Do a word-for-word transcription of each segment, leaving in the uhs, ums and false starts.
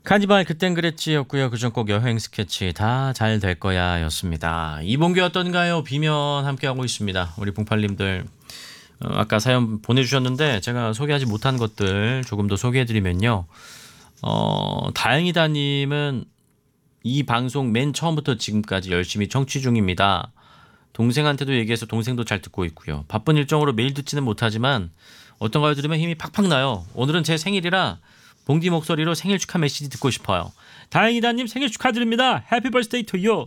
카니발 그땐 그랬지였고요. 그전 꼭 여행 스케치 다 잘 될 거야 였습니다. 이봉규 어떤가요? 비면 함께하고 있습니다. 우리 봉팔님들 어, 아까 사연 보내주셨는데 제가 소개하지 못한 것들 조금 더 소개해드리면요. 어, 다행이다님은 이 방송 맨 처음부터 지금까지 열심히 청취 중입니다. 동생한테도 얘기해서 동생도 잘 듣고 있고요. 바쁜 일정으로 매일 듣지는 못하지만 어떤가요 들으면 힘이 팍팍 나요. 오늘은 제 생일이라 봉디 목소리로 생일 축하 메시지 듣고 싶어요. 다행이다님 생일 축하드립니다. 해피 버스데이 투 유.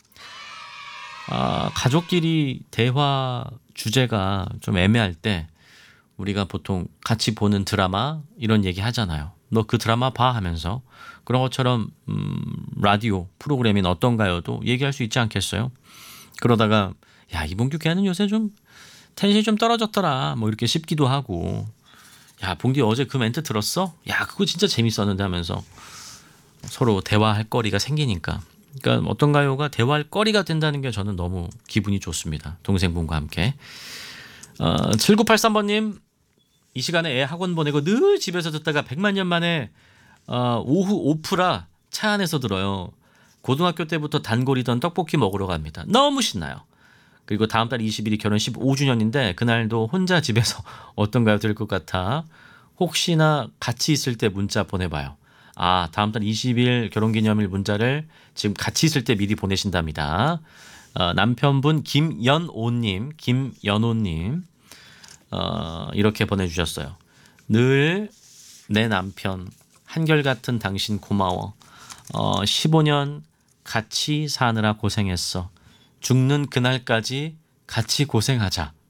아, 가족끼리 대화 주제가 좀 애매할 때 우리가 보통 같이 보는 드라마 이런 얘기 하잖아요. 너 그 드라마 봐 하면서 그런 것처럼 음, 라디오 프로그램인 어떤가요도 얘기할 수 있지 않겠어요? 그러다가 야 이봉규 걔는 요새 좀 텐션이 좀 떨어졌더라 뭐 이렇게 싶기도 하고 야 봉디 어제 그 멘트 들었어? 야 그거 진짜 재밌었는데 하면서 서로 대화할 거리가 생기니까 그러니까 어떤가요가 대화할 거리가 된다는 게 저는 너무 기분이 좋습니다. 동생분과 함께 어, 칠구팔삼 번님 이 시간에 애 학원 보내고 늘 집에서 듣다가 백만 년 만에 어, 오후 오프라 차 안에서 들어요. 고등학교 때부터 단골이던 떡볶이 먹으러 갑니다. 너무 신나요. 그리고 다음 달 이십 일이 결혼 십오 주년인데 그날도 혼자 집에서 어떤가요 들을 것 같아 혹시나 같이 있을 때 문자 보내봐요. 아 다음 달 이십 일 결혼기념일 문자를 지금 같이 있을 때 미리 보내신답니다. 어, 남편분 김연오님 김연오님 어, 이렇게 보내주셨어요. 늘 내 남편 한결같은 당신 고마워. 어, 십오 년 같이 사느라 고생했어. 죽는 그날까지 같이 고생하자.